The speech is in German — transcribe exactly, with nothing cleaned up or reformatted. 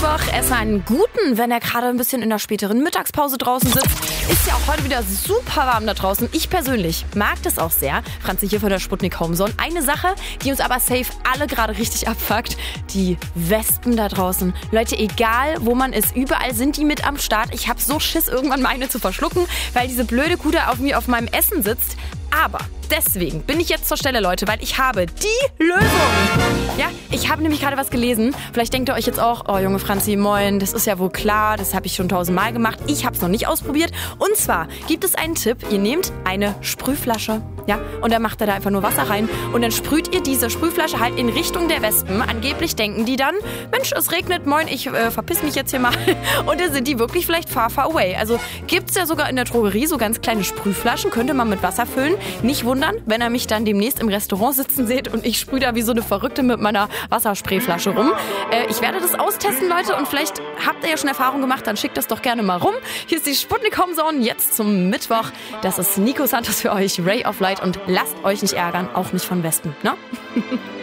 Mittwoch. Esse einen guten, wenn er gerade ein bisschen in der späteren Mittagspause draußen sitzt. Ist ja auch heute wieder super warm da draußen. Ich persönlich mag das auch sehr. Franzi hier von der Sputnik Homezone. Eine Sache, die uns aber safe alle gerade richtig abfuckt. Die Wespen da draußen. Leute, egal wo man ist, überall sind die mit am Start. Ich habe so Schiss, irgendwann meine zu verschlucken, weil diese blöde Kuh da auf mir auf meinem Essen sitzt. Aber deswegen bin ich jetzt zur Stelle, Leute, weil ich habe die Lösung. Ja, ich habe nämlich gerade was gelesen. Vielleicht denkt ihr euch jetzt auch, oh junge Franzi, moin, das ist ja wohl klar, das habe ich schon tausendmal gemacht. Ich habe es noch nicht ausprobiert. Und zwar gibt es einen Tipp, ihr nehmt eine Sprühflasche. Ja, und dann macht ihr da einfach nur Wasser rein und dann sprüht ihr diese Sprühflasche halt in Richtung der Wespen. Angeblich denken die dann, Mensch, es regnet, moin, ich äh, verpiss mich jetzt hier mal. Und dann sind die wirklich vielleicht far, far away. Also gibt's ja sogar in der Drogerie so ganz kleine Sprühflaschen, könnte man mit Wasser füllen. Nicht wundern, wenn ihr mich dann demnächst im Restaurant sitzen seht und ich sprühe da wie so eine Verrückte mit meiner Wassersprayflasche rum. Äh, ich werde das austesten, Leute, und vielleicht habt ihr ja schon Erfahrung gemacht, dann schickt das doch gerne mal rum. Hier ist die Sputnik Homezone, jetzt zum Mittwoch. Das ist Nico Santos für euch, Ray of Light, und lasst euch nicht ärgern, auch nicht von Wespen, ne?